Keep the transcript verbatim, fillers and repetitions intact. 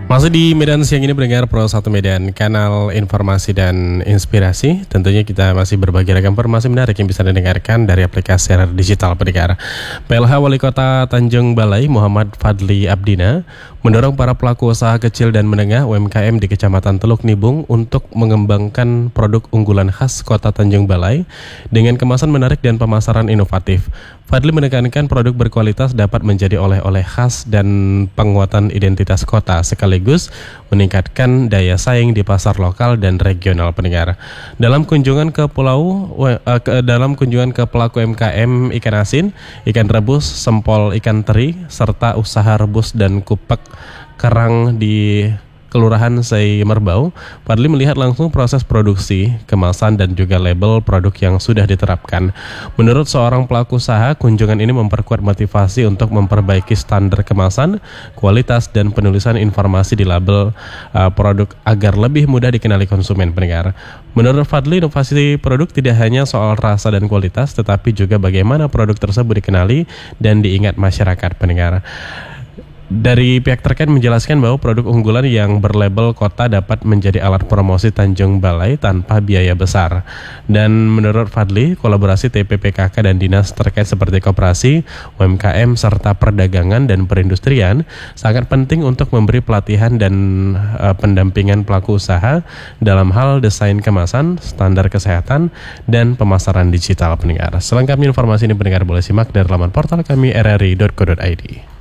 Masih di Medan siang ini pendengar Pro satu Medan, kanal informasi dan inspirasi. Tentunya kita masih berbagi ragam informasi menarik yang bisa didengarkan dari aplikasi digital pendengar. P L H Wali Kota Tanjung Balai Muhammad Fadli Abdina mendorong para pelaku usaha kecil dan menengah U M K M di Kecamatan Teluk Nibung untuk mengembangkan produk unggulan khas Kota Tanjung Balai dengan kemasan menarik dan pemasaran inovatif. Fadli menekankan produk berkualitas dapat menjadi oleh-oleh khas dan penguatan identitas kota sekaligus meningkatkan daya saing di pasar lokal dan regional pendengar. Dalam kunjungan ke pulau uh, ke, dalam kunjungan ke pelaku U M K M ikan asin, ikan rebus, sempol ikan teri serta usaha rebus dan kupek kerang di Kelurahan Sei Merbau, Fadli melihat langsung proses produksi, kemasan dan juga label produk yang sudah diterapkan. Menurut seorang pelaku usaha, kunjungan ini memperkuat motivasi untuk memperbaiki standar kemasan, kualitas dan penulisan informasi di label uh, produk agar lebih mudah dikenali konsumen pendengar. Menurut Fadli, inovasi produk tidak hanya soal rasa dan kualitas, tetapi juga bagaimana produk tersebut dikenali dan diingat masyarakat pendengar. Dari pihak terkait menjelaskan bahwa produk unggulan yang berlabel kota dapat menjadi alat promosi Tanjung Balai tanpa biaya besar. Dan menurut Fadli, kolaborasi T P P K K dan dinas terkait seperti koperasi, U M K M, serta perdagangan dan perindustrian sangat penting untuk memberi pelatihan dan uh, pendampingan pelaku usaha dalam hal desain kemasan, standar kesehatan, dan pemasaran digital pendengar. Selengkapnya informasi ini pendengar boleh simak dari laman portal kami r r i dot co dot i d.